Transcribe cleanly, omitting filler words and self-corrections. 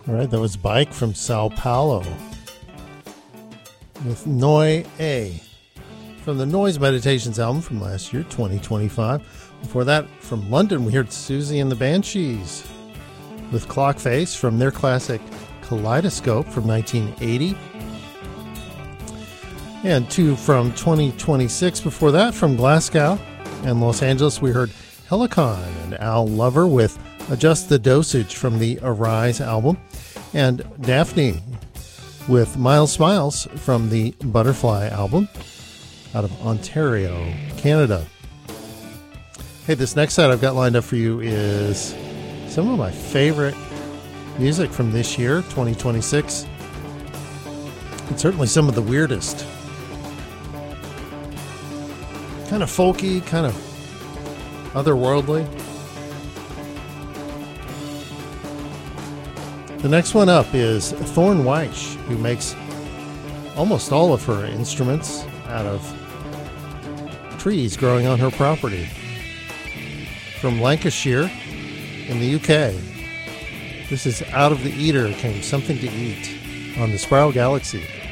All right, that was Bike from Sao Paulo with Noi A from the Noise Meditations album from last year, 2025. Before that, from London, we heard Susie and the Banshees with Clockface from their classic Kaleidoscope from 1980. And two from 2026 before that, from Glasgow and Los Angeles, we heard Helicon and Al Lover with Adjust the Dosage from the Arise album, and Daphne with Miles Smiles from the Butterfly album out of Ontario, Canada. Hey, this next set I've got lined up for you is some of my favorite music from this year, 2026. And certainly some of the weirdest. Kind of folky, kind of otherworldly. The next one up is Thorn Weish, who makes almost all of her instruments out of trees growing on her property. From Lancashire in the UK, this is Out of the Eater Came Something to Eat on the Spiral Galaxy.